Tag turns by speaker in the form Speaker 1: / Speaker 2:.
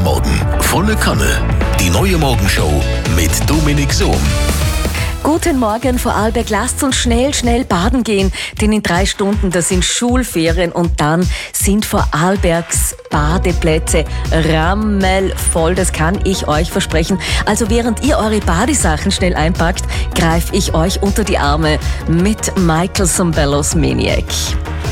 Speaker 1: Morgen. Volle Kanne. Die neue Morgenshow mit Dominik Sohm.
Speaker 2: Guten Morgen, Vorarlberg. Lasst uns schnell baden gehen, denn in 3 Stunden, das sind Schulferien und dann sind Vorarlbergs Badeplätze rammelvoll. Das kann ich euch versprechen. Also während ihr eure Badesachen schnell einpackt, greife ich euch unter die Arme mit Michael Sembellos Maniac.